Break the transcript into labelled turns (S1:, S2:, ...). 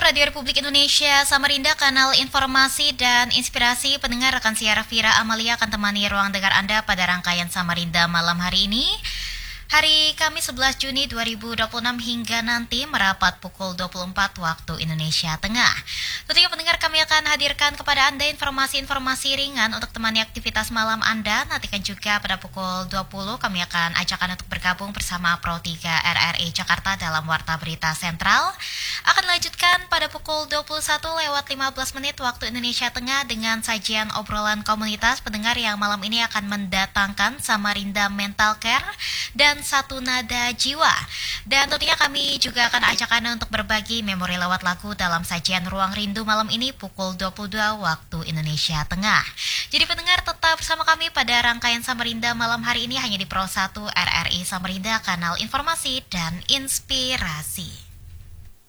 S1: Radio Republik Indonesia Samarinda, kanal informasi dan inspirasi pendengar. Rekan siar Vira Amalia akan temani ruang dengar Anda pada rangkaian Samarinda malam hari ini. Hari Kamis 11 Juni 2026 hingga nanti merapat pukul 24 waktu Indonesia Tengah. Tentunya pendengar, kami akan hadirkan kepada Anda informasi-informasi ringan untuk temani aktivitas malam Anda. Nantikan juga pada pukul 20 kami akan ajakan untuk bergabung bersama Pro 3 RRI Jakarta dalam Warta Berita Sentral. Akan dilanjutkan pada pukul 21:15 waktu Indonesia Tengah dengan sajian obrolan komunitas. Pendengar yang malam ini akan mendatangkan Samarinda Mental Care dan Satu Nada Jiwa. Dan tentunya kami juga akan ajak Anda untuk berbagi memori lewat lagu dalam sajian Ruang Rindu malam ini pukul 22 waktu Indonesia Tengah. Jadi pendengar, tetap bersama kami pada rangkaian Samarinda malam hari ini hanya di Pro 1 RRI Samarinda, kanal informasi dan inspirasi.